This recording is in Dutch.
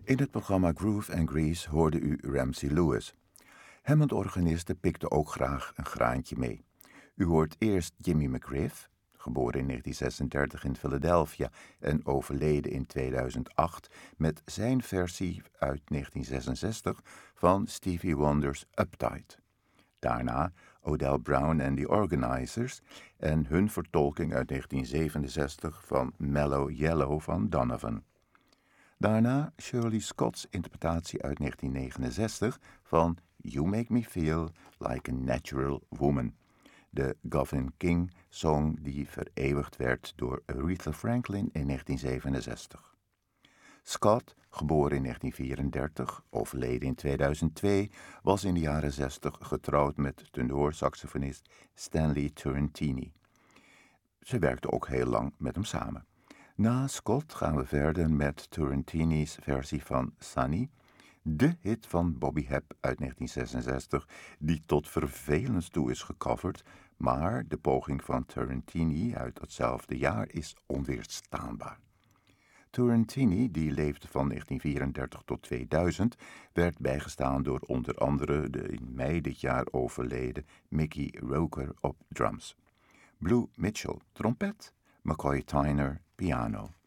In het programma Groove and Grease hoorde u Ramsey Lewis. Hammond-organisten pikten ook graag een graantje mee. U hoort eerst Jimmy McGriff, geboren in 1936 in Philadelphia en overleden in 2008, met zijn versie uit 1966 van Stevie Wonder's Uptight. Daarna Odell Brown and the Organizers en hun vertolking uit 1967 van Mellow Yellow van Donovan. Daarna Shirley Scott's interpretatie uit 1969 van You Make Me Feel Like a Natural Woman, de Gavin King-song die vereeuwigd werd door Aretha Franklin in 1967. Scott, geboren in 1934, overleden in 2002, was in de jaren 60 getrouwd met tenorsaxofonist Stanley Turrentini. Ze werkte ook heel lang met hem samen. Na Scott gaan we verder met Turrentini's versie van Sunny, de hit van Bobby Hebb uit 1966, die tot vervelens toe is gecoverd, maar de poging van Turrentini uit datzelfde jaar is onweerstaanbaar. Turrentini, die leefde van 1934 tot 2000, werd bijgestaan door onder andere de in mei dit jaar overleden Mickey Roker op drums, Blue Mitchell trompet, McCoy Tyner piano.